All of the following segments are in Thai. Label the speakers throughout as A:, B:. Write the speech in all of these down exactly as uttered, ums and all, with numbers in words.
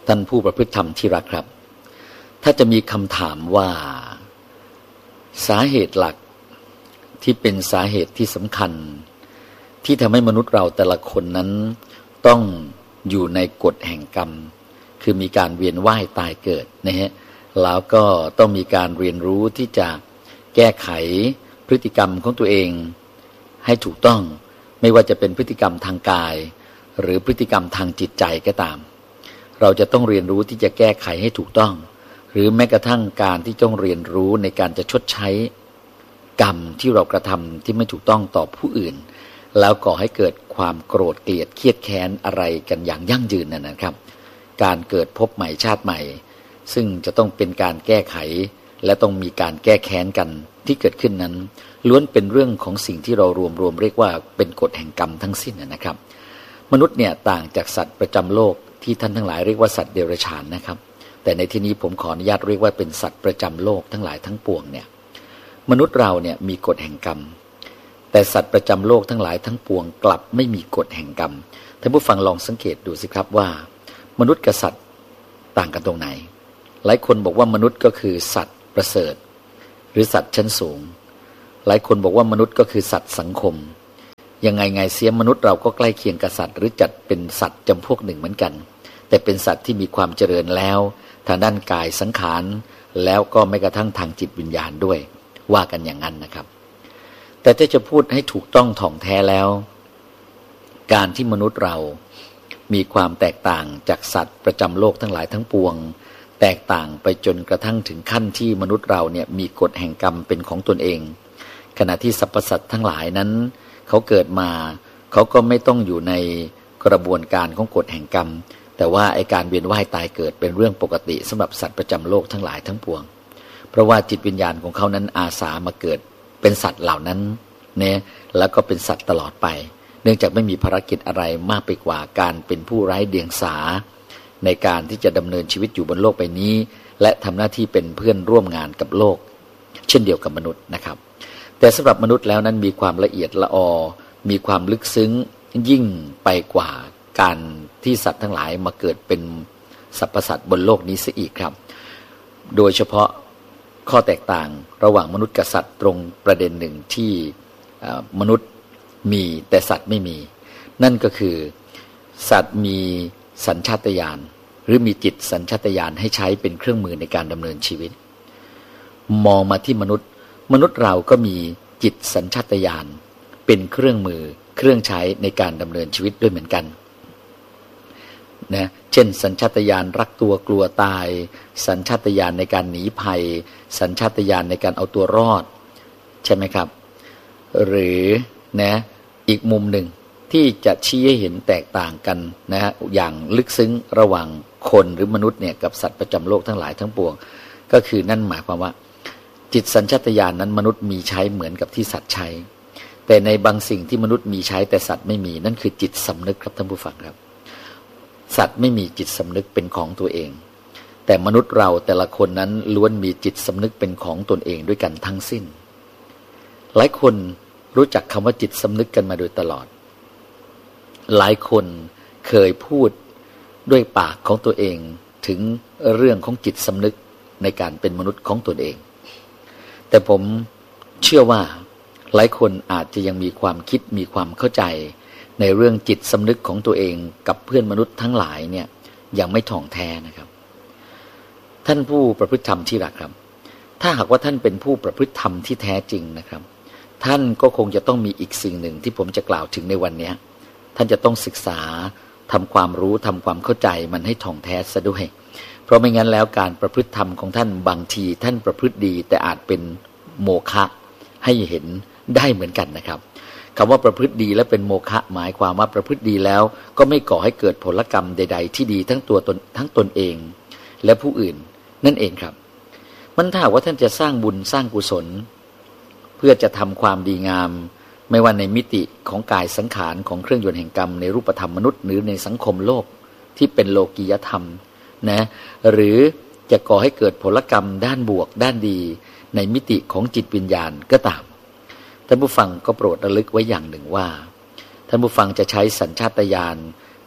A: ท่านผู้ประพฤติธรรมที่รักครับถ้าจะมีคำถามว่าสาเหตุหลักที่เป็นสาเหตุที่สำคัญที่ทำให้มนุษย์เราแต่ละคนนั้นต้องอยู่ในกฎแห่งกรรมคือมีการเวียนว่ายตายเกิดนะฮะแล้วก็ต้องมีการเรียนรู้ที่จะแก้ไขพฤติกรรมของตัวเองให้ถูกต้องไม่ว่าจะเป็นพฤติกรรมทางกายหรือพฤติกรรมทางจิตใจก็ตามเราจะต้องเรียนรู้ที่จะแก้ไขให้ถูกต้องหรือแม้กระทั่งการที่ต้องเรียนรู้ในการจะชดใช้กรรมที่เรากระทำที่ไม่ถูกต้องต่อผู้อื่นแล้วก่อให้เกิดความโกรธเกลียดเครียดแค้นอะไรกันอย่างยั่งยืนนั่นนะครับการเกิดภพใหม่ชาติใหม่ซึ่งจะต้องเป็นการแก้ไขและต้องมีการแก้แค้นกันที่เกิดขึ้นนั้นล้วนเป็นเรื่องของสิ่งที่เรารวมๆเรียกว่าเป็นกฎแห่งกรรมทั้งสิ้นนะครับมนุษย์เนี่ยต่างจากสัตว์ประจำโลกที่ท่านทั้งหลายเรียกว่าสัตว์เดรัจฉานนะครับแต่ในที่นี้ผมขออนุญาตเรียกว่าเป็นสัตว์ประจำโลกทั้งหลายทั้งปวงเนี่ยมนุษย์เราเนี่ยมีกฎแห่งกรรมแต่สัตว์ประจำโลกทั้งหลายทั้งปวงกลับไม่มีกฎแห่งกรรมท่านผู้ฟังลองสังเกตดูสิครับว่ามนุษย์กับสัตว์ต่างกันตรงไหนหลายคนบอกว่ามนุษย์ก็คือสัตว์ประเสริฐหรือสัตว์ชั้นสูงหลายคนบอกว่ามนุษย์ก็คือสัตว์สังคมยังไงไงเสียมนุษย์เราก็ใกล้เคียงกับสัตว์หรือจัดเป็นสัตว์จำพวกหนึ่งเหมือนกันแต่เป็นสัตว์ที่มีความเจริญแล้วทางด้านกายสังขารแล้วก็แม้กระทั่งทางจิตวิญญาณด้วยว่ากันอย่างนั้นนะครับแต่ถ้าจะพูดให้ถูกต้องถ่องแท้แล้วการที่มนุษย์เรามีความแตกต่างจากสัตว์ประจำโลกทั้งหลายทั้งปวงแตกต่างไปจนกระทั่งถึงขั้นที่มนุษย์เราเนี่ยมีกฎแห่งกรรมเป็นของตนเองขณะที่สรรพสัตว์ทั้งหลายนั้นเขาเกิดมาเขาก็ไม่ต้องอยู่ในกระบวนการของกฎแห่งกรรมแต่ว่าไอ้การเวียนว่ายตายเกิดเป็นเรื่องปกติสำหรับสัตว์ประจำโลกทั้งหลายทั้งปวงเพราะว่าจิตวิญญาณของเขานั้นอาสามาเกิดเป็นสัตว์เหล่านั้นเนี่ยแล้วก็เป็นสัตว์ตลอดไปเนื่องจากไม่มีภารกิจอะไรมากไปกว่าการเป็นผู้ไร้เดียงสาในการที่จะดำเนินชีวิตอยู่บนโลกใบนี้และทำหน้าที่เป็นเพื่อนร่วมงานกับโลกเช่นเดียวกับมนุษย์นะครับแต่สำหรับมนุษย์แล้วนั้นมีความละเอียดละออมีความลึกซึ้งยิ่งไปกว่าการที่สัตว์ทั้งหลายมาเกิดเป็นสรรพสัตว์บนโลกนี้เสียอีกครับโดยเฉพาะข้อแตกต่างระหว่างมนุษย์กับสัตว์ตรงประเด็นหนึ่งที่มนุษย์มีแต่สัตว์ไม่มีนั่นก็คือสัตว์มีสัญชาตญาณหรือมีจิตสัญชาตญาณให้ใช้เป็นเครื่องมือในการดำเนินชีวิตมองมาที่มนุษย์มนุษย์เราก็มีจิตสัญชาตญาณเป็นเครื่องมือเครื่องใช้ในการดำเนินชีวิตด้วยเหมือนกันนะเช่นสัญชาตญาณรักตัวกลัวตายสัญชาตญาณในการหนีภัยสัญชาตญาณในการเอาตัวรอดใช่ไหมครับหรือนะอีกมุมหนึ่งที่จะชี้ให้เห็นแตกต่างกันนะฮะอย่างลึกซึ้งระหว่างคนหรือมนุษย์เนี่ยกับสัตว์ประจำโลกทั้งหลายทั้งปวงก็คือนั่นหมายความว่าจิตสัญชาตญาณนั้นมนุษย์มีใช้เหมือนกับที่สัตว์ใช้แต่ในบางสิ่งที่มนุษย์มีใช้แต่สัตว์ไม่มีนั่นคือจิตสำนึกครับท่านผู้ฟังครับสัตว์ไม่มีจิตสำนึกเป็นของตัวเองแต่มนุษย์เราแต่ละคนนั้นล้วนมีจิตสำนึกเป็นของตนเองด้วยกันทั้งสิ้นหลายคนรู้จักคำว่าจิตสำนึกกันมาโดยตลอดหลายคนเคยพูดด้วยปากของตัวเองถึงเรื่องของจิตสำนึกในการเป็นมนุษย์ของตนเองแต่ผมเชื่อว่าหลายคนอาจจะยังมีความคิดมีความเข้าใจในเรื่องจิตสำนึกของตัวเองกับเพื่อนมนุษย์ทั้งหลายเนี่ยยังไม่ถ่องแท้นะครับท่านผู้ประพฤติธรรมที่รักครับถ้าหากว่าท่านเป็นผู้ประพฤติธรรมที่แท้จริงนะครับท่านก็คงจะต้องมีอีกสิ่งหนึ่งที่ผมจะกล่าวถึงในวันนี้ท่านจะต้องศึกษาทำความรู้ทำความเข้าใจมันให้ถ่องแท้ซะด้วยเพราะไม่งั้นแล้วการประพฤติธรรมของท่านบางทีท่านประพฤติดีแต่อาจเป็นโมฆะให้เห็นได้เหมือนกันนะครับคำว่าประพฤติดีและเป็นโมฆะหมายความว่าประพฤติดีแล้วก็ไม่ก่อให้เกิดผลกรรมใดๆที่ดีทั้งตัวตนทั้งตนเองและผู้อื่นนั่นเองครับมันถ้าว่าท่านจะสร้างบุญสร้างกุศลเพื่อจะทำความดีงามไม่ว่าในมิติของกายสังขารของเครื่องยนต์แห่งกรรมในรูปธรรมมนุษย์หรือในสังคมโลกที่เป็นโลกียธรรมนะหรือจะก่อให้เกิดผลกรรมด้านบวกด้านดีในมิติของจิตวิญญาณก็ตามท่านผู้ฟังก็โปรดระลึกไว้อย่างหนึ่งว่าท่านผู้ฟังจะใช้สัญชาตญาณ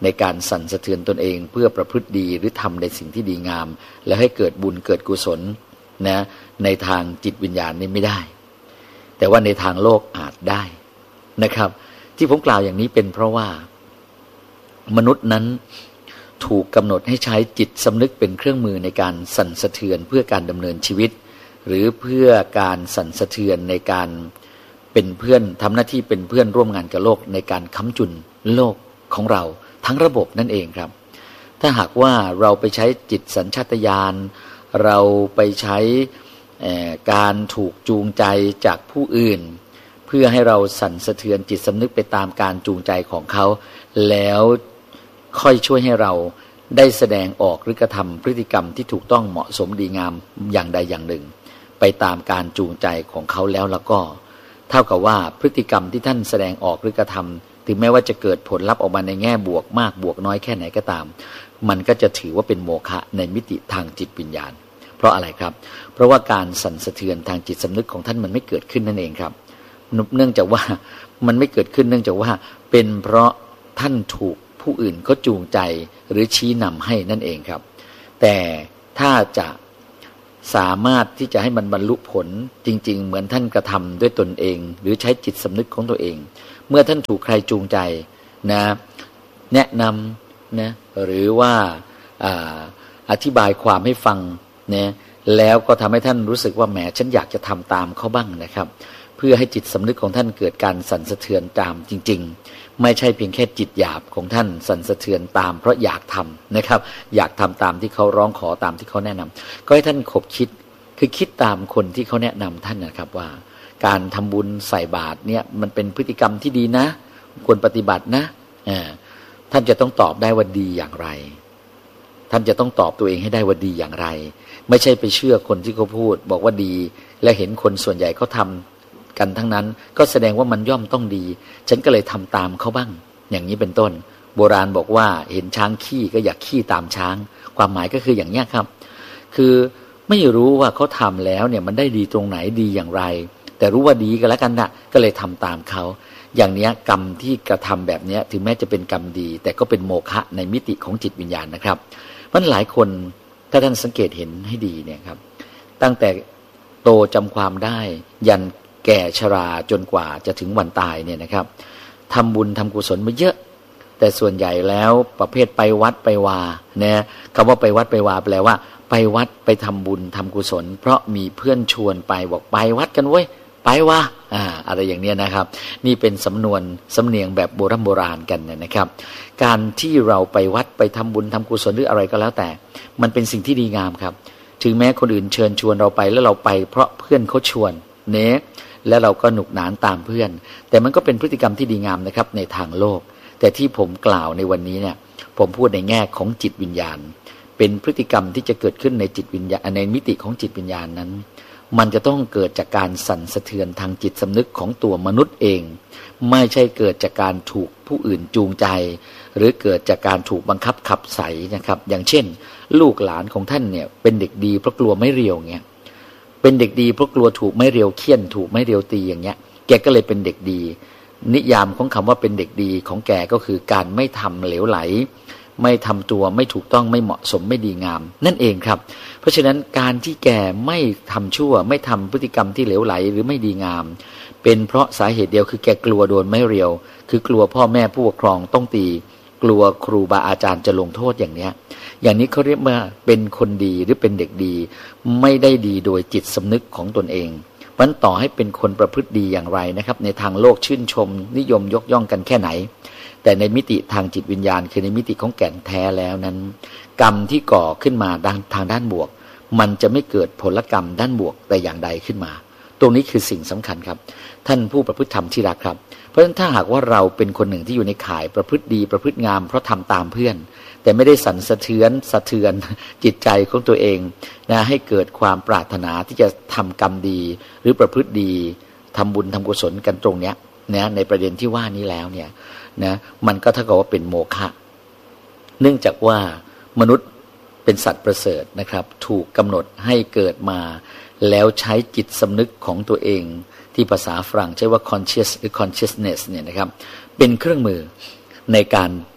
A: ในการสั่นสะเทือนตนเองเพื่อประพฤติดีหรือทำในสิ่งที่ดีงามและให้เกิดบุญเกิดกุศลนะในทางจิตวิญญาณนี่ไม่ได้แต่ว่าในทางโลกอาจได้นะครับที่ผมกล่าวอย่างนี้เป็นเพราะว่ามนุษย์นั้นถูกกำหนดให้ใช้จิตสำนึกเป็นเครื่องมือในการสั่นสะเทือนเพื่อการดำเนินชีวิตหรือเพื่อการสั่นสะเทือนในการเป็นเพื่อนทำหน้าที่เป็นเพื่อนร่วมงานกับโลกในการค้ำจุนโลกของเราทั้งระบบนั่นเองครับถ้าหากว่าเราไปใช้จิตสัญชาตญาณเราไปใช้การถูกจูงใจจากผู้อื่นเพื่อให้เราสั่นสะเทือนจิตสำนึกไปตามการจูงใจของเขาแล้วค่อยช่วยให้เราได้แสดงออกหรือกระทำพฤติกรรมที่ถูกต้องเหมาะสมดีงามอย่างใดอย่างหนึ่งไปตามการจูงใจของเขาแล้วแล้วก็เท่ากับว่าพฤติกรรมที่ท่านแสดงออกหรือกระทำถึงแม้ว่าจะเกิดผลลัพธ์ออกมาในแง่บวกมากบวกน้อยแค่ไหนก็ตามมันก็จะถือว่าเป็นโมฆะในมิติทางจิตวิญญาณเพราะอะไรครับเพราะว่าการสั่นสะเทือนทางจิตสำนึกของท่านมันไม่เกิดขึ้นนั่นเองครับเนื่องจากว่ามันไม่เกิดขึ้นเนื่องจากว่าเป็นเพราะท่านถูกผู้อื่นก็จูงใจหรือชี้นำให้นั่นเองครับแต่ถ้าจะสามารถที่จะให้มันบรรลุผลจริงๆเหมือนท่านกระทำด้วยตนเองหรือใช้จิตสำนึกของตัวเองเมื่อท่านถูกใครจูงใจนะแนะนำนะหรือว่าอาอธิบายความให้ฟังนะแล้วก็ทำให้ท่านรู้สึกว่าแหมฉันอยากจะทำตามเขาบ้างนะครับเพื่อให้จิตสำนึกของท่านเกิดการสั่นสะเทือนตามจริงๆไม่ใช่เพียงแค่จิตหยาบของท่านสั่นสะเทือนตามเพราะอยากทำนะครับอยากทำตามที่เขาร้องขอตามที่เขาแนะนำก็ให้ท่านขบคิดคือคิดตามคนที่เขาแนะนำท่านนะครับว่าการทำบุญใส่บาตรเนี่ยมันเป็นพฤติกรรมที่ดีนะควรปฏิบัตินะท่านจะต้องตอบได้ว่าดีอย่างไรท่านจะต้องตอบตัวเองให้ได้ว่าดีอย่างไรไม่ใช่ไปเชื่อคนที่เขาพูดบอกว่าดีและเห็นคนส่วนใหญ่เขาทำกันทั้งนั้นก็แสดงว่ามันย่อมต้องดีฉันก็เลยทำตามเขาบ้างอย่างนี้เป็นต้นโบราณบอกว่าเห็นช้างขี้ก็อยากขี้ตามช้างความหมายก็คืออย่างนี้ครับคือไม่รู้ว่าเขาทำแล้วเนี่ยมันได้ดีตรงไหนดีอย่างไรแต่รู้ว่าดีก็แล้วกันนะก็เลยทำตามเขาอย่างนี้กรรมที่กระทำแบบนี้ถึงแม้จะเป็นกรรมดีแต่ก็เป็นโมฆะในมิติของจิตวิญญาณนะครับมันหลายคนถ้าท่านสังเกตเห็นให้ดีเนี่ยครับตั้งแต่โตจำความได้ยันแก่ชราจนกว่าจะถึงวันตายเนี่ยนะครับทำบุญทำกุศลมาเยอะแต่ส่วนใหญ่แล้วประเภทไปวัดไปวาเนี่ยคำว่าไปวัดไปวาแปลว่าไปวัดไปทำบุญทำกุศลเพราะมีเพื่อนชวนไปบอกไปวัดกันเว้ยไปว่าอ่าอะไรอย่างเนี้ยนะครับนี่เป็นสำนวนสำเนียงแบบโบราณโบราณกันนะครับการที่เราไปวัดไปทำบุญทำกุศลหรืออะไรก็แล้วแต่มันเป็นสิ่งที่ดีงามครับถึงแม้คนอื่นเชิญชวนเราไปแล้วเราไปเพราะเพื่อนเขาชวนเนะแล้วเราก็หนุกหนานตามเพื่อนแต่มันก็เป็นพฤติกรรมที่ดีงามนะครับในทางโลกแต่ที่ผมกล่าวในวันนี้เนี่ยผมพูดในแง่ของจิตวิญญาณเป็นพฤติกรรมที่จะเกิดขึ้นในจิตวิญญาณในมิติของจิตวิญญาณนั้นมันจะต้องเกิดจากการสั่นสะเทือนทางจิตสำนึกของตัวมนุษย์เองไม่ใช่เกิดจากการถูกผู้อื่นจูงใจหรือเกิดจากการถูกบังคับขับไสนะครับอย่างเช่นลูกหลานของท่านเนี่ยเป็นเด็กดีเพราะกลัวไม่เรียวเงี้ยเป็นเด็กดีเพราะกลัวถูกไม่เรียวเคี่ยนถูกไม่เรียวตีอย่างเงี้ยแกก็เลยเป็นเด็กดีนิยามของคำว่าเป็นเด็กดีของแกก็คือการไม่ทำเหลวไหลไม่ทำตัวไม่ถูกต้องไม่เหมาะสมไม่ดีงามนั่นเองครับเพราะฉะนั้นการที่แกไม่ทำชั่วไม่ทำพฤติกรรมที่เหลวไหลหรือไม่ดีงามเป็นเพราะสาเหตุเดียวคือแกกลัวโดนไม่เรียวคือกลัวพ่อแม่ผู้ปกครองต้องตีกลัวครูบาอาจารย์จะลงโทษอย่างเนี้ยอย่างนี้เขาเรียกว่าเป็นคนดีหรือเป็นเด็กดีไม่ได้ดีโดยจิตสำนึกของตนเองเพราะฉะนั้นต่อให้เป็นคนประพฤติดีอย่างไรนะครับในทางโลกชื่นชมนิยมยกย่องกันแค่ไหนแต่ในมิติทางจิตวิญญาณคือในมิติของแก่นแท้แล้วนั้นกรรมที่ก่อขึ้นมาทางด้านบวกมันจะไม่เกิดผลกรรมด้านบวกแต่อย่างใดขึ้นมาตรงนี้คือสิ่งสำคัญครับท่านผู้ประพฤติธรรมที่รักครับเพราะฉะนั้นถ้าหากว่าเราเป็นคนหนึ่งที่อยู่ในข่ายประพฤติดีประพฤติงามเพราะทำตามเพื่อนแต่ไม่ได้สั่นสะเทือนสะเทือนจิตใจของตัวเองนะให้เกิดความปรารถนาที่จะทำกรรมดีหรือประพฤติดีทำบุญทำกุศลกันตรงเนี้ยนะในประเด็นที่ว่านี้แล้วเนี่ยนะมันก็เท่ากับว่าเป็นโมฆะเนื่องจากว่ามนุษย์เป็นสัตว์ประเสริฐนะครับถูกกำหนดให้เกิดมาแล้วใช้จิตสำนึกของตัวเองที่ภาษาฝรั่งใช้ว่า conscious หรือ consciousness เนี่ยนะครับเป็นเครื่องมือในการ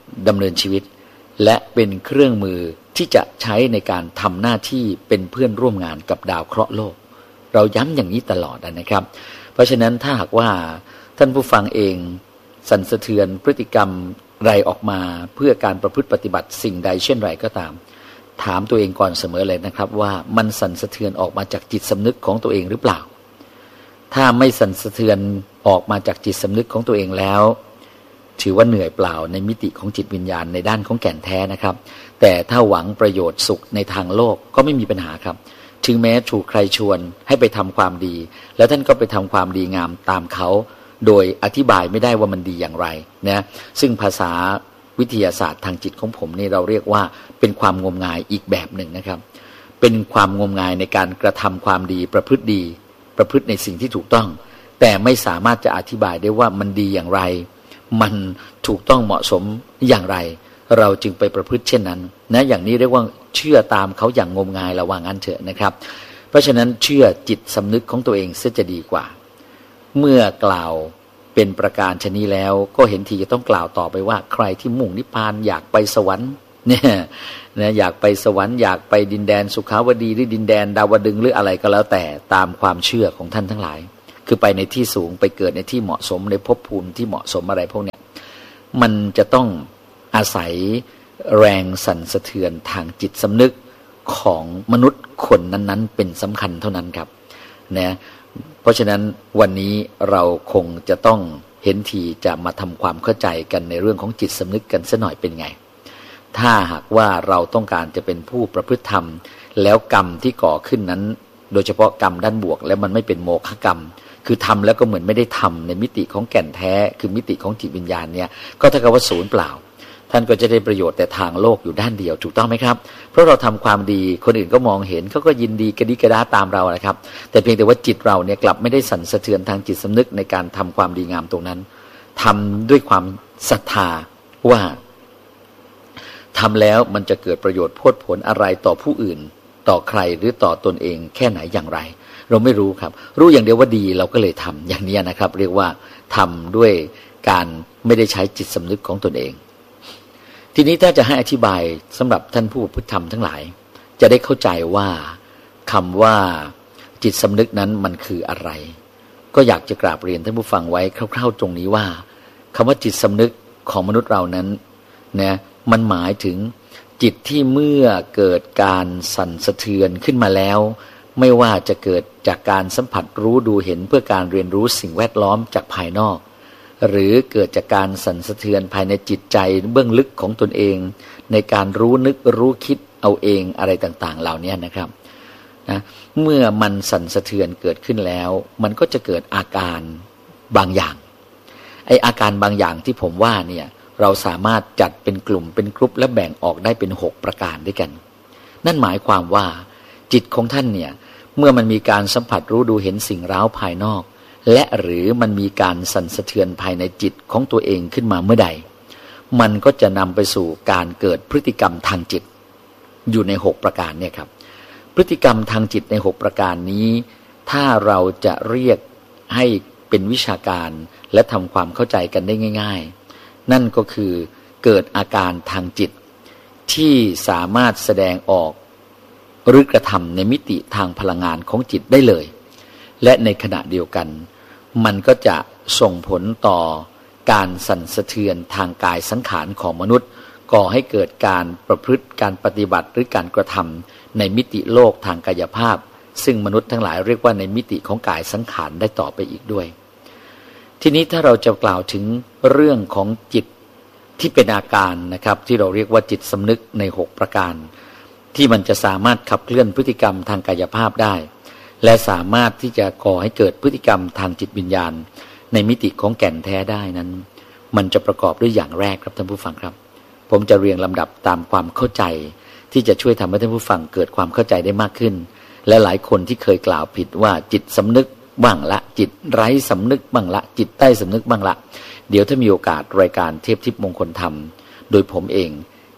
A: ดำเนินชีวิตและเป็นเครื่องมือที่จะใช้ในการทำหน้าที่เป็นเพื่อนร่วมงานกับดาวเคราะห์โลกเราย้ำอย่างนี้ตลอดนะครับเพราะฉะนั้นถ้าหากว่าท่านผู้ฟังเองสั่นสะเทือนพฤติกรรมไรออกมาเพื่อการประพฤติปฏิบัติสิ่งใดเช่นไรก็ตามถามตัวเองก่อนเสมอเลยนะครับว่ามันสั่นสะเทือนออกมาจากจิตสำนึกของตัวเองหรือเปล่าถ้าไม่สั่นสะเทือนออกมาจากจิตสำนึกของตัวเองแล้วถือว่าเหนื่อยเปล่าในมิติของจิตวิญญาณในด้านของแก่นแท้นะครับแต่ถ้าหวังประโยชน์สุขในทางโลกก็ไม่มีปัญหาครับถึงแม้ถูกใครชวนให้ไปทำความดีแล้วท่านก็ไปทำความดีงามตามเขาโดยอธิบายไม่ได้ว่ามันดีอย่างไรนะซึ่งภาษาวิทยาศาสตร์ทางจิตของผมนี่เราเรียกว่าเป็นความงมงายอีกแบบหนึ่งนะครับเป็นความงมงายในการกระทำความดีประพฤติดีประพฤติในสิ่งที่ถูกต้องแต่ไม่สามารถจะอธิบายได้ว่ามันดีอย่างไรมันถูกต้องเหมาะสมอย่างไรเราจึงไปประพฤติเช่นนั้นนะอย่างนี้เรียกว่าเชื่อตามเขาอย่างงมงายระวังงั้นเถอะนะครับเพราะฉะนั้นเชื่อจิตสำนึกของตัวเองเสียจะดีกว่าเมื่อกล่าวเป็นประการชนี้แล้วก็เห็นทีจะต้องกล่าวต่อไปว่าใครที่มุ่งนิพพานอยากไปสวรรค์เนี่ยนะอยากไปสวรรค์อยากไปดินแดนสุขาวดีหรือดินแดนดาวดึงส์หรืออะไรก็แล้วแต่ตามความเชื่อของท่านทั้งหลายคือไปในที่สูงไปเกิดในที่เหมาะสมในภพภูมิที่เหมาะสมอะไรพวกเนี้ยมันจะต้องอาศัยแรงสั่นสะเทือนทางจิตสำนึกของมนุษย์คนนั้นๆเป็นสำคัญเท่านั้นครับนะเพราะฉะนั้นวันนี้เราคงจะต้องเห็นทีจะมาทำความเข้าใจกันในเรื่องของจิตสำนึกกันสักหน่อยเป็นไงถ้าหากว่าเราต้องการจะเป็นผู้ประพฤติธรรมแล้วกรรมที่ก่อขึ้นนั้นโดยเฉพาะกรรมด้านบวกแล้วมันไม่เป็นโมฆะกรรมคือทำแล้วก็เหมือนไม่ได้ทำในมิติของแก่นแท้คือมิติของจิตวิญญาณเนี่ยก็เท่ากับว่าศูนย์เปล่าท่านก็จะได้ประโยชน์แต่ทางโลกอยู่ด้านเดียวถูกต้องไหมครับเพราะเราทำความดีคนอื่นก็มองเห็นเขาก็ยินดีกระดิกระดาตามเรานะครับแต่เพียงแต่ว่าจิตเราเนี่ยกลับไม่ได้สั่นสะเทือนทางจิตสำนึกในการทำความดีงามตรงนั้นทำด้วยความศรัทธาว่าทำแล้วมันจะเกิดประโยชน์โพดผลอะไรต่อผู้อื่นต่อใครหรือต่อตนเองแค่ไหนอย่างไรเราไม่รู้ครับรู้อย่างเดียวว่าดีเราก็เลยทำอย่างนี้นะครับเรียกว่าทำด้วยการไม่ได้ใช้จิตสำนึกของตนเองทีนี้ถ้าจะให้อธิบายสำหรับท่านผู้ประพฤติธรรมทั้งหลายจะได้เข้าใจว่าคำว่าจิตสำนึกนั้นมันคืออะไรก็อยากจะกราบเรียนท่านผู้ฟังไว้คร่าวๆตรงนี้ว่าคำว่าจิตสำนึกของมนุษย์เรานั้นนะมันหมายถึงจิตที่เมื่อเกิดการสั่นสะเทือนขึ้นมาแล้วไม่ว่าจะเกิดจากการสัมผัสรู้ดูเห็นเพื่อการเรียนรู้สิ่งแวดล้อมจากภายนอกหรือเกิดจากการสั่นสะเทือนภายในจิตใจเบื้องลึกของตนเองในการรู้นึกรู้คิดเอาเองอะไรต่างๆเหล่านี้นะครับนะเมื่อมันสั่นสะเทือนเกิดขึ้นแล้วมันก็จะเกิดอาการบางอย่างไออาการบางอย่างที่ผมว่าเนี่ยเราสามารถจัดเป็นกลุ่มเป็นกรุ๊ปและแบ่งออกได้เป็นหกประการด้วยกันนั่นหมายความว่าจิตของท่านเนี่ยเมื่อมันมีการสัมผัสรู้ดูเห็นสิ่งร้าวภายนอกและหรือมันมีการสั่นสะเทือนภายในจิตของตัวเองขึ้นมาเมื่อใดมันก็จะนำไปสู่การเกิดพฤติกรรมทางจิตอยู่ในหกประการเนี่ยครับพฤติกรรมทางจิตในหกประการนี้ถ้าเราจะเรียกให้เป็นวิชาการและทำความเข้าใจกันได้ง่ายๆนั่นก็คือเกิดอาการทางจิตที่สามารถแสดงออกหรือกระทำในมิติทางพลังงานของจิตได้เลยและในขณะเดียวกันมันก็จะส่งผลต่อการสั่นสะเทือนทางกายสังขารของมนุษย์ก่อให้เกิดการประพฤติการปฏิบัติหรือการกระทำในมิติโลกทางกายภาพซึ่งมนุษย์ทั้งหลายเรียกว่าในมิติของกายสังขารได้ต่อไปอีกด้วยทีนี้ถ้าเราจะกล่าวถึงเรื่องของจิตที่เป็นอาการนะครับที่เราเรียกว่าจิตสำนึกในหกประการที่มันจะสามารถขับเคลื่อนพฤติกรรมทางกายภาพได้และสามารถที่จะก่อให้เกิดพฤติกรรมทางจิตวิญญาณในมิติของแก่นแท้ได้นั้นมันจะประกอบด้วยอย่างแรกครับท่านผู้ฟังครับผมจะเรียงลำดับตามความเข้าใจที่จะช่วยทำให้ท่านผู้ฟังเกิดความเข้าใจได้มากขึ้นและหลายคนที่เคยกล่าวผิดว่าจิตสำนึกบ้างละจิตไร้สำนึกบ้างละจิตใต้สำนึกบ้างละเดี๋ยวถ้ามีโอกาสรายการเทพทิพย์มงคลธรรมโดยผมเอง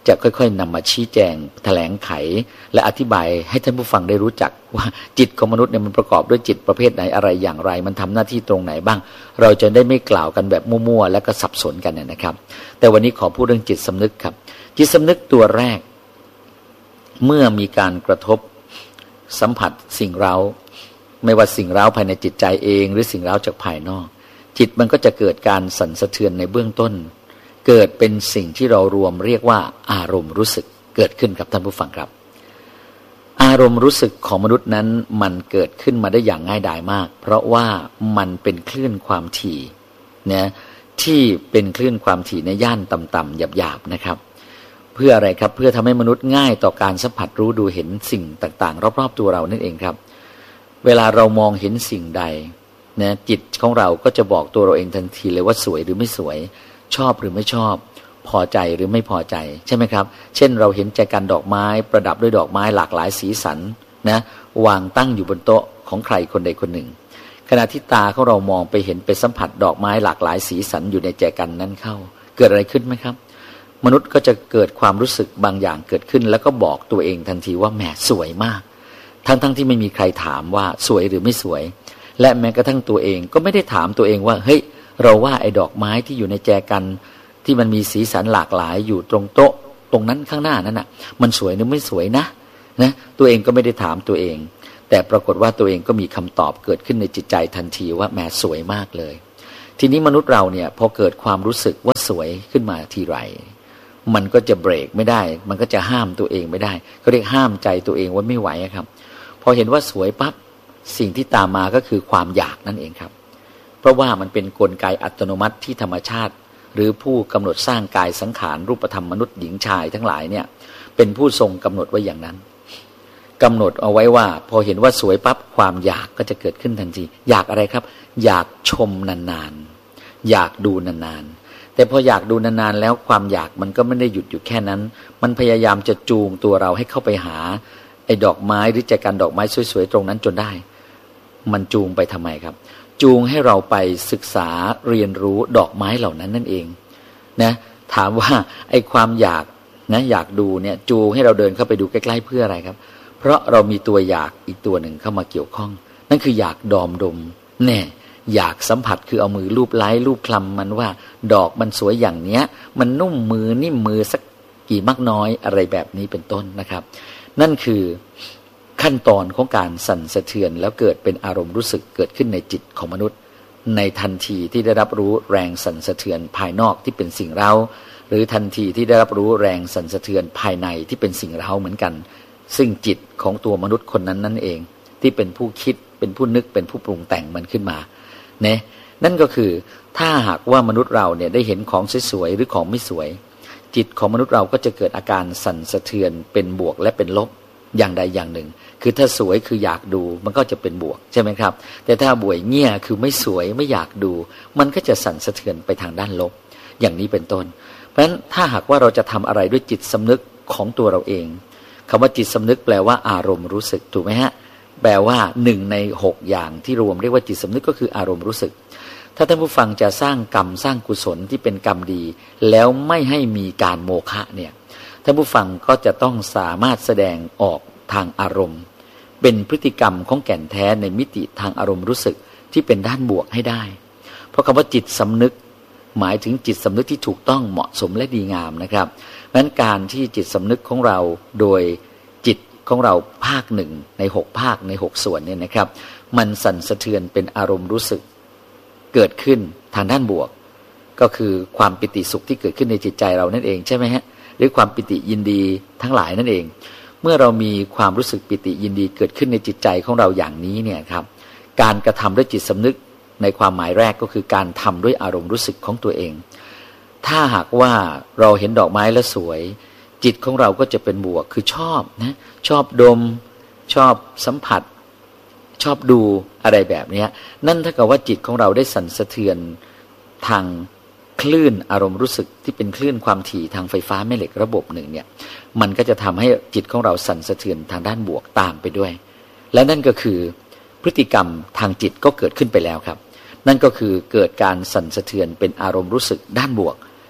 A: จะค่อยๆนำมาชี้แจงแถลงไขและอธิบายให้ท่านผู้ฟังได้รู้จักว่าจิตของมนุษย์เนี่ยมันประกอบด้วยจิตประเภทไหนอะไรอย่างไรมันทำหน้าที่ตรงไหนบ้างเราจะได้ไม่กล่าวกันแบบมั่วๆและก็สับสนกันนะครับแต่วันนี้ขอพูดเรื่องจิตสำนึกครับจิตสำนึกตัวแรกเมื่อมีการกระทบสัมผัสสิ่งเร้าไม่ว่าสิ่งเร้าภายในจิตใจเองหรือสิ่งเร้าจากภายนอกจิตมันก็จะเกิดการสั่นสะเทือนในเบื้องต้นเกิดเป็นสิ่งที่เรารวมเรียกว่าอารมณ์รู้สึกเกิดขึ้นกับท่านผู้ฟังครับอารมณ์รู้สึกของมนุษย์นั้นมันเกิดขึ้นมาได้อย่างง่ายดายมากเพราะว่ามันเป็นคลื่นความถี่นะที่เป็นคลื่นความถี่ในย่านต่ำๆหยาบๆนะครับเพื่ออะไรครับเพื่อทำให้มนุษย์ง่ายต่อการสัมผัสรู้ดูเห็นสิ่งต่างๆรอบๆตัวเรานั่นเองครับเวลาเรามองเห็นสิ่งใดนะจิตของเราก็จะบอกตัวเราเองทันทีเลยว่าสวยหรือไม่สวยชอบหรือไม่ชอบพอใจหรือไม่พอใจใช่ไหมครับเช่นเราเห็นแจกันดอกไม้ประดับด้วยดอกไม้หลากหลายสีสันนะวางตั้งอยู่บนโต๊ะของใครคนใดคนหนึ่งขณะที่ตาของเรามองไปเห็นไปสัมผัสดอกไม้หลากหลายสีสันอยู่ในแจกันนั้นเข้าเกิดอะไรขึ้นไหมครับมนุษย์ก็จะเกิดความรู้สึกบางอย่างเกิดขึ้นแล้วก็บอกตัวเองทันทีว่าแหมสวยมากทั้งๆ ที่ไม่มีใครถามว่าสวยหรือไม่สวยและแม้กระทั่งตัวเองก็ไม่ได้ถามตัวเองว่าเฮ้ยเราว่าไอ้ดอกไม้ที่อยู่ในแจกันที่มันมีสีสันหลากหลายอยู่ตรงโต๊ะตรงนั้นข้างหน้านั้นน่ะมันสวยหรือไม่สวยนะนะตัวเองก็ไม่ได้ถามตัวเองแต่ปรากฏว่าตัวเองก็มีคำตอบเกิดขึ้นในจิตใจทันทีว่าแหมสวยมากเลยทีนี้มนุษย์เราเนี่ยพอเกิดความรู้สึกว่าสวยขึ้นมาทีไรมันก็จะเบรกไม่ได้มันก็จะห้ามตัวเองไม่ได้เขาเรียกห้ามใจตัวเองว่าไม่ไหวครับพอเห็นว่าสวยปั๊บสิ่งที่ตามมาก็คือความอยากนั่นเองครับเพราะว่ามันเป็นกลไกอัตโนมัติที่ธรรมชาติหรือผู้กำหนดสร้างกายสังขารรูปธรรมมนุษย์หญิงชายทั้งหลายเนี่ยเป็นผู้ทรงกำหนดไว้อย่างนั้นกำหนดเอาไว้ว่าพอเห็นว่าสวยปั๊บความอยากก็จะเกิดขึ้นทันทีอยากอะไรครับอยากชมนานๆอยากดูนานๆแต่พออยากดูนานๆแล้วความอยากมันก็ไม่ได้หยุดอยู่แค่นั้นมันพยายามจะจูงตัวเราให้เข้าไปหาไอ้ดอกไม้หรือแจกันดอกไม้สวยๆตรงนั้นจนได้มันจูงไปทำไมครับจูงให้เราไปศึกษาเรียนรู้ดอกไม้เหล่านั้นนั่นเองนะถามว่าไอ้ความอยากนะอยากดูเนี่ยจูงให้เราเดินเข้าไปดูใกล้ๆเพื่ออะไรครับเพราะเรามีตัวอยากอีกตัวหนึ่งเข้ามาเกี่ยวข้องนั่นคืออยากดอมดมแน่อยากสัมผัสคือเอามือลูบไล้ลูบคลำมันว่าดอกมันสวยอย่างเนี้ยมันนุ่มมือนิ่มมือสักกี่มากน้อยอะไรแบบนี้เป็นต้นนะครับนั่นคือขั้นตอนของการสั่นสะเทือนแล้วเกิดเป็นอารมณ์รู้สึกเกิดขึ้นในจิตของมนุษย์ในทันทีที่ได้รับรู้แรงสั่นสะเทือนภายนอกที่เป็นสิ่งเร้าหรือทันทีที่ได้รับรู้แรงสั่นสะเทือนภายในที่เป็นสิ่งเร้าเหมือนกันซึ่งจิตของตัวมนุษย์คนนั้นนั่นเองที่เป็นผู้คิดเป็นผู้นึกเป็นผู้ปรุงแต่งมันขึ้นมาเนี่ยนั่นก็คือถ้าหากว่ามนุษย์เราเนี่ยได้เห็นของสวยๆหรือของไม่สวยจิตของมนุษย์เราก็จะเกิดอาการสั่นสะเทือนเป็นบวกและเป็นลบอย่างใดอย่างหนึ่งคือถ้าสวยคืออยากดูมันก็จะเป็นบวกใช่ไหมครับแต่ถ้าบวยเงี่ยคือไม่สวยไม่อยากดูมันก็จะสั่นสะเทือนไปทางด้านลบอย่างนี้เป็นต้นเพราะฉะนั้นถ้าหากว่าเราจะทำอะไรด้วยจิตสำนึกของตัวเราเองคำว่าจิตสำนึกแปลว่าอารมณ์รู้สึกถูกไหมฮะแปลว่าหนึ่งในหกอย่างที่รวมเรียกว่าจิตสำนึกก็คืออารมณ์รู้สึกถ้าท่านผู้ฟังจะสร้างกรรมสร้างกุศลที่เป็นกรรมดีแล้วไม่ให้มีการโมฆะเนี่ยท่านผู้ฟังก็จะต้องสามารถแสดงออกทางอารมณ์เป็นพฤติกรรมของแก่นแท้ในมิติทางอารมณ์รู้สึกที่เป็นด้านบวกให้ได้เพราะคำว่าจิตสำนึกหมายถึงจิตสำนึกที่ถูกต้องเหมาะสมและดีงามนะครับเพราะฉะนั้นการที่จิตสำนึกของเราโดยจิตของเราภาคหนึ่งในหกภาคในหกส่วนเนี่ยนะครับมันสั่นสะเทือนเป็นอารมณ์รู้สึกเกิดขึ้นทางด้านบวกก็คือความปิติสุขที่เกิดขึ้นในจิตใจเรานั่นเองใช่ไหมฮะหรือความปิติยินดีทั้งหลายนั่นเองเมื่อเรามีความรู้สึกปิติยินดีเกิดขึ้นในจิตใจของเราอย่างนี้เนี่ยครับการกระทำด้วยจิตสำนึกในความหมายแรกก็คือการทำด้วยอารมณ์รู้สึกของตัวเองถ้าหากว่าเราเห็นดอกไม้แล้วสวยจิตของเราก็จะเป็นบวกคือชอบนะชอบดมชอบสัมผัสชอบดูอะไรแบบนี้นั่นเท่ากับว่าจิตของเราได้สั่นสะเทือนทางคลื่นอารมณ์รู้สึกที่เป็นคลื่นความถี่ทางไฟฟ้าแม่เหล็กระบบหนึ่งเนี่ยมันก็จะทำให้จิตของเราสั่นสะเทือนทางด้านบวกตามไปด้วยและนั่นก็คือพฤติกรรมทางจิตก็เกิดขึ้นไปแล้วครับนั่นก็คือเกิดการสั่นสะเทือนเป็นอารมณ์รู้สึกด้านบวก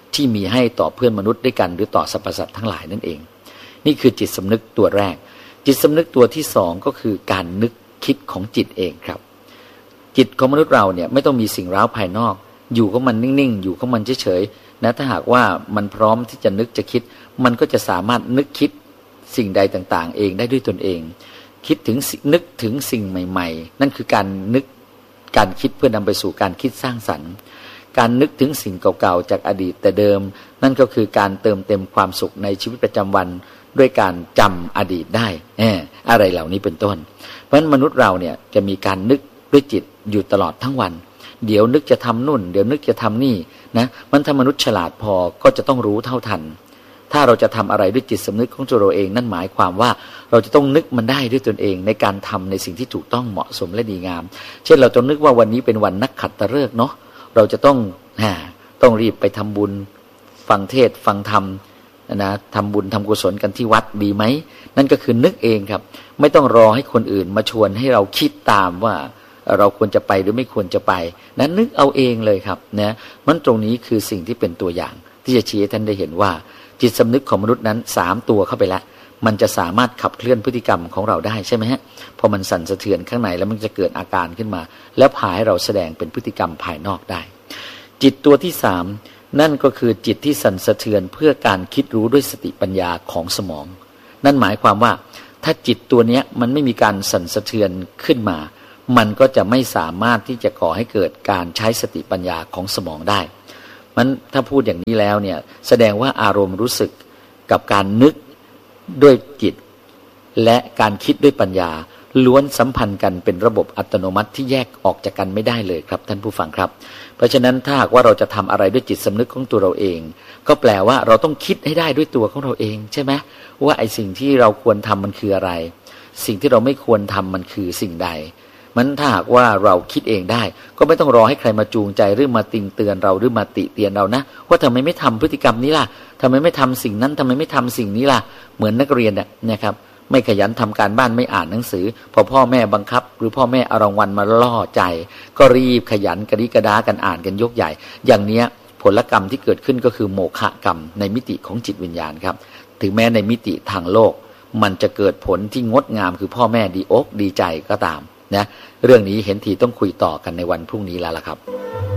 A: ที่มีให้ต่อเพื่อนมนุษย์ด้วยกันหรือต่อสรรพสัตว์ทั้งหลายนั่นเองนี่คือจิตสำนึกตัวแรกจิตสำนึกตัวที่สองก็คือการนึกคิดของจิตเองครับจิตของมนุษย์เราเนี่ยไม่ต้องมีสิ่งร้าวภายนอกอยู่ของมันนิ่งๆอยู่ของมันเฉยๆนะถ้าหากว่ามันพร้อมที่จะนึกจะคิดมันก็จะสามารถนึกคิดสิ่งใดต่างๆเองได้ด้วยตนเองคิดถึงนึกถึงสิ่งใหม่ๆนั่นคือการนึกการคิดเพื่อนำไปสู่การคิดสร้างสรรค์การนึกถึงสิ่งเก่าๆจากอดีตแต่เดิมนั่นก็คือการเติมเต็มความสุขในชีวิตประจำวันด้วยการจำอดีตได้เอออะไรเหล่านี้เป็นต้นเพราะฉะนั้นมนุษย์เราเนี่ยจะมีการนึกด้วยจิตอยู่ตลอดทั้งวันเดี๋ยวนึกจะทำนู่นเดี๋ยวนึกจะทำนี่นะมันถ้ามนุษย์ฉลาดพอก็จะต้องรู้เท่าทันถ้าเราจะทำอะไรด้วยจิตสำนึกของตัวเราเองนั่นหมายความว่าเราจะต้องนึกมันได้ด้วยตนเองในการทำในสิ่งที่ถูกต้องเหมาะสมและดีงามเช่นเราต้องนึกว่าวันนี้เป็นวันนักขัตฤกษ์เนาะเราจะต้องอ่าต้องรีบไปทำบุญฟังเทศฟังธรรมนะทำบุญทำกุศลกันที่วัดดีไหมนั่นก็คือนึกเองครับไม่ต้องรอให้คนอื่นมาชวนให้เราคิดตามว่าเราควรจะไปหรือไม่ควรจะไปนั้นนึกเอาเองเลยครับนะมันตรงนี้คือสิ่งที่เป็นตัวอย่างที่จะชี้ให้ท่านได้เห็นว่าจิตสำนึกของมนุษย์นั้นสามตัวเข้าไปแล้วมันจะสามารถขับเคลื่อนพฤติกรรมของเราได้ใช่ไหมฮะพอมันสั่นสะเทือนข้างในแล้วมันจะเกิดอาการขึ้นมาแล้วพาให้เราแสดงเป็นพฤติกรรมภายนอกได้จิตตัวที่สามนั่นก็คือจิตที่สั่นสะเทือนเพื่อการคิดรู้ด้วยสติปัญญาของสมองนั่นหมายความว่าถ้าจิตตัวนี้มันไม่มีการสั่นสะเทือนขึ้นมามันก็จะไม่สามารถที่จะก่อให้เกิดการใช้สติปัญญาของสมองได้มันถ้าพูดอย่างนี้แล้วเนี่ยแสดงว่าอารมณ์รู้สึกกับการนึกด้วยจิตและการคิดด้วยปัญญาล้วนสัมพันธ์กันเป็นระบบอัตโนมัติที่แยกออกจากกันไม่ได้เลยครับท่านผู้ฟังครับเพราะฉะนั้นถ้าหากว่าเราจะทำอะไรด้วยจิตสำนึกของตัวเราเองก็แปลว่าเราต้องคิดให้ได้ด้วยตัวของเราเองใช่ไหมว่าไอ้สิ่งที่เราควรทำมันคืออะไรสิ่งที่เราไม่ควรทำมันคือสิ่งใดมันถ้าหากว่าเราคิดเองได้ก็ไม่ต้องรอให้ใครมาจูงใจหรือมาติงเตือนเราหรือมาติเตียนเรานะว่าทำไมไม่ทำพฤติกรรมนี้ล่ะทำไมไม่ทำสิ่งนั้นทำไมไม่ทำสิ่งนี้ล่ะเหมือนนักเรียนเนี่ยครับไม่ขยันทำการบ้านไม่อ่านหนังสือพอพ่อแม่บังคับหรือพ่อแม่เอารางวัลมาล่อใจก็รีบขยันกระดิกระดากันอ่านกันยกใหญ่อย่างเนี้ยผลกรรมที่เกิดขึ้นก็คือโมฆะกรรมในมิติของจิตวิญญาณครับถึงแม้ในมิติทางโลกมันจะเกิดผลที่งดงามคือพ่อแม่ดีอกดีใจก็ตามนะเรื่องนี้เห็นทีต้องคุยต่อกันในวันพรุ่งนี้แล้วล่ะครับ